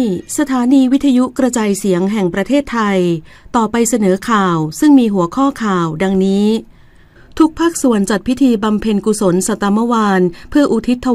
สถานีวิทยุกระจายเสียงแห่งประเทศไทยต่อไปเสนอข่าวซึ่งมีหัวข้อข่าวดังนี้ทุกภาคส่วนจัดพิธีบำเพ็ญกุศลสัตมวานเพื่ออุทิศ